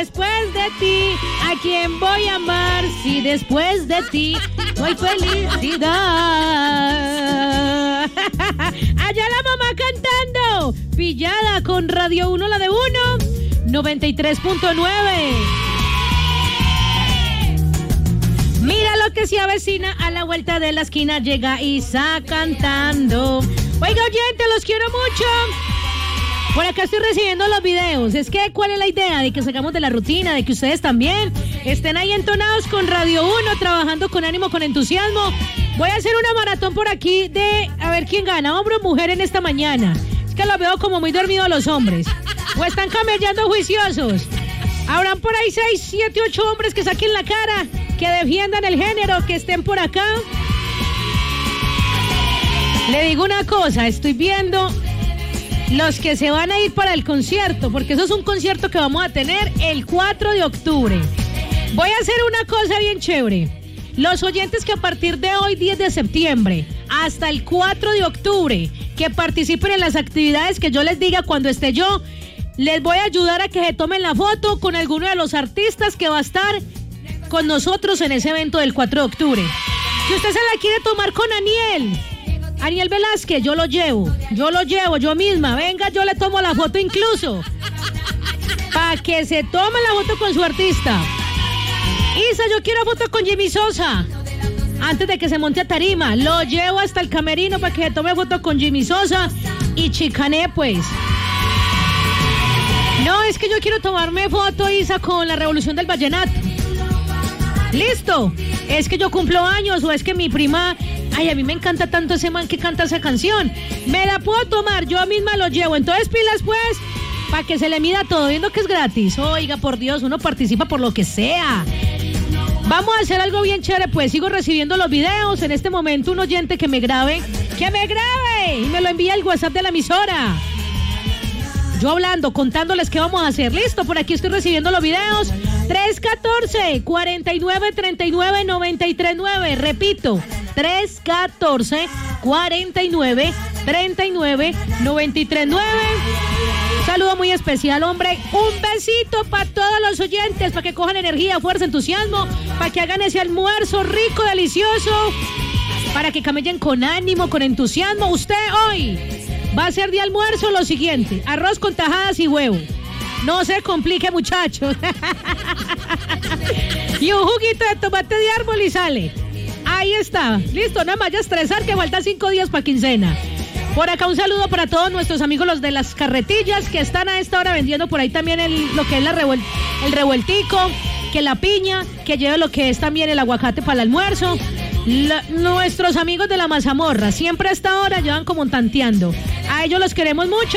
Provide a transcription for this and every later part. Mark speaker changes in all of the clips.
Speaker 1: después de ti, ¿a quién voy a amar? Si después de ti no hay felicidad. Allá la mamá cantando. Pillada con Radio 1, la de 1, 93.9. Mira lo que se avecina a la vuelta de la esquina. Llega Isa cantando. Oiga, oyente, los quiero mucho. Por acá estoy recibiendo los videos. Es que, ¿cuál es la idea? De que sacamos de la rutina, de que ustedes también estén ahí entonados con Radio 1, trabajando con ánimo, con entusiasmo. Voy a hacer una maratón por aquí de a ver quién gana, hombre o mujer en esta mañana. Es que los veo como muy dormidos los hombres. O están camellando juiciosos. Habrán por ahí 6, 7, 8 hombres que saquen la cara, que defiendan el género, que estén por acá. Le digo una cosa, estoy viendo los que se van a ir para el concierto, porque eso es un concierto que vamos a tener el 4 de octubre. Voy a hacer una cosa bien chévere. Los oyentes que a partir de hoy, 10 de septiembre, hasta el 4 de octubre, que participen en las actividades que yo les diga cuando esté yo, les voy a ayudar a que se tomen la foto con alguno de los artistas que va a estar con nosotros en ese evento del 4 de octubre. Si usted se la quiere tomar con Aniel Velázquez, yo lo llevo yo misma. Venga, yo le tomo la foto incluso, para que se tome la foto con su artista. Isa, yo quiero foto con Jimmy Sosa. Antes de que se monte a tarima, lo llevo hasta el camerino para que se tome foto con Jimmy Sosa y chicané, pues. No, es que yo quiero tomarme foto, Isa, con la Revolución del Vallenato. Listo. Es que yo cumplo años, o es que mi prima... Ay, a mí me encanta tanto ese man que canta esa canción. Me la puedo tomar, yo misma lo llevo. Entonces, pilas, pues, para que se le mida todo, viendo que es gratis. Oiga, por Dios, uno participa por lo que sea. Vamos a hacer algo bien chévere, pues. Sigo recibiendo los videos. En este momento, un oyente que me grabe. Y me lo envía al WhatsApp de la emisora. Yo hablando, contándoles qué vamos a hacer. Listo, por aquí estoy recibiendo los videos. 314-4939-939. Repito, 314-4939-939. Saludo muy especial, hombre. Un besito para todos los oyentes, para que cojan energía, fuerza, entusiasmo, para que hagan ese almuerzo rico, delicioso, para que camellen con ánimo, con entusiasmo. Usted hoy va a ser de almuerzo lo siguiente: arroz con tajadas y huevo. No se complique, muchachos. Y un juguito de tomate de árbol y sale. Ahí está. Listo, nada más ya estresar que faltan 5 días para quincena. Por acá un saludo para todos nuestros amigos los de las carretillas que están a esta hora vendiendo por ahí también lo que es el revueltico, que la piña, que lleva lo que es también el aguacate para el almuerzo. Nuestros amigos de la mazamorra siempre a esta hora llevan como tanteando. A ellos los queremos mucho.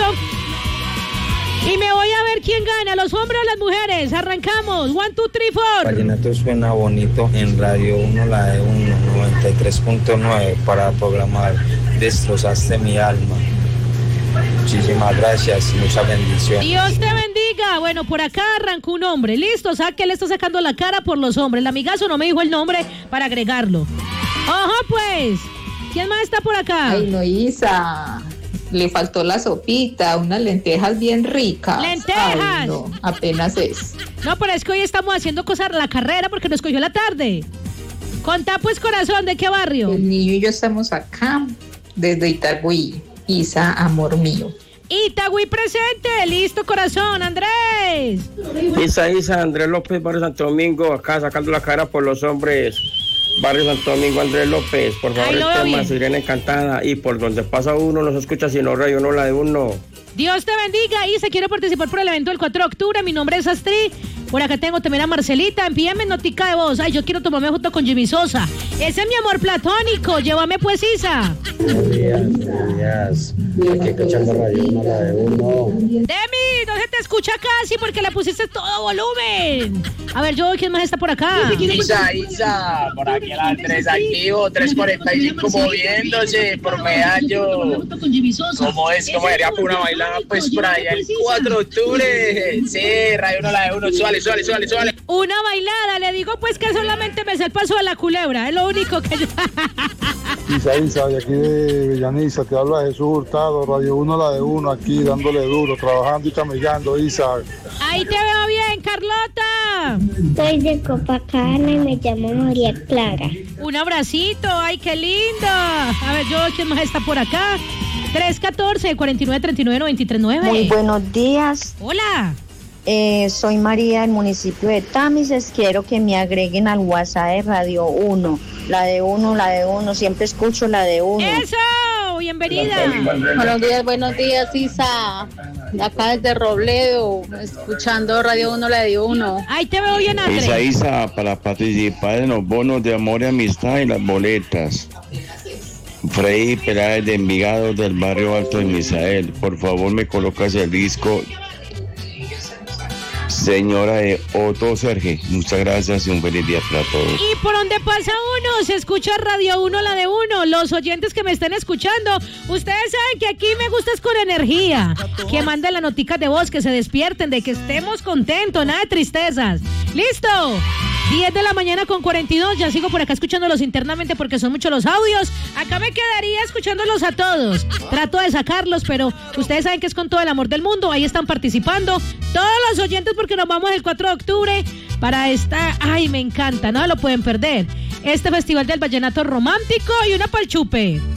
Speaker 1: Y me voy a ver quién gana, los hombres o las mujeres. Arrancamos. 1, 2, 3, 4.
Speaker 2: Vallenato suena bonito en Radio 1, la de 1, 93.9, para programar Destrozaste mi alma. Muchísimas gracias y muchas bendiciones.
Speaker 1: Dios te bendiga. Bueno, por acá arrancó un hombre. Listo, o sea que le está sacando la cara por los hombres. El amigazo no me dijo el nombre para agregarlo. Ojo, pues. ¿Quién más está por acá?
Speaker 3: Ay, no, Isa. Le faltó la sopita, unas lentejas bien ricas.
Speaker 1: ¡Lentejas!
Speaker 3: Ay, no, apenas es.
Speaker 1: No, pero es que hoy estamos haciendo cosas la carrera porque nos cogió la tarde. Contá, pues, corazón, ¿de qué barrio?
Speaker 3: El niño y yo estamos acá, desde Itagüí. Isa, amor mío.
Speaker 1: Itagüí presente, listo, corazón, Andrés.
Speaker 4: Isa, Andrés López, Barrio Santo Domingo, acá sacando la cara por los hombres. Barrio Santo Domingo, Andrés López, por favor, el tema Sirena Encantada, y por donde pasa uno no se escucha sino Radio 1, la de 1.
Speaker 1: Dios te bendiga. Isa, quiero participar por el evento del 4 de octubre. Mi nombre es Astrid. Por acá tengo también a Marcelita. Envíame notica de voz. Ay, yo quiero tomarme junto con Jimmy Sosa. Ese es mi amor platónico. Llévame pues, Isa.
Speaker 2: Buenos días. Aquí escuchando Radio 1, la de 1.
Speaker 1: Demi, no se te escucha casi porque le pusiste todo volumen. A ver, ¿quién más está por acá?
Speaker 5: Isa, por aquí el Andrés activo, 3:45 moviéndose por medallo. ¿Cómo es? ¿Cómo sería por una bailada? Pues por allá el 4 de octubre. Sí, Radio 1, la de 1. Suale.
Speaker 1: Una bailada, le digo pues que solamente me sé el paso de la culebra. Es lo único que yo...
Speaker 6: Isa, de aquí de Villaniza, te habla Jesús Hurtado, Radio 1, la de 1, aquí dándole duro, trabajando y camellando, Isa.
Speaker 1: Ahí te veo bien, Carlota.
Speaker 7: Soy de Copacabana y me llamo María Clara.
Speaker 1: Un abracito, ay, qué lindo. A ver, ¿quién más está por acá? 314-4939-939.
Speaker 8: Muy buenos días.
Speaker 1: Hola.
Speaker 8: Soy María del municipio de Tamises. Quiero que me agreguen al WhatsApp de Radio 1. La de 1. Siempre escucho la de 1.
Speaker 1: ¡Eso! Bienvenida.
Speaker 3: Buenos días, Isa. Acá desde Robledo, escuchando Radio 1, la de 1.
Speaker 1: Ahí te veo bien, Andrés.
Speaker 9: Isa, para participar en los bonos de amor y amistad y las boletas. Freddy Peláez de Envigado del barrio Alto de Misael. Por favor, me colocas el disco Señora de Otto Serge. Muchas gracias y un feliz día para todos.
Speaker 1: Y por donde pasa uno, se escucha Radio 1, la de 1. Los oyentes que me estén escuchando, ustedes saben que aquí me gusta es con energía. Que manden las noticas de voz, que se despierten, de que estemos contentos, nada de tristezas. ¡Listo! 10 de la mañana con 42, ya sigo por acá escuchándolos internamente porque son muchos los audios. Acá me quedaría escuchándolos a todos. Trato de sacarlos, pero ustedes saben que es con todo el amor del mundo. Ahí están participando todos los oyentes porque nos vamos el 4 de octubre para esta... Ay, me encanta, no lo pueden perder. Este Festival del Vallenato Romántico y una pa'l chupe.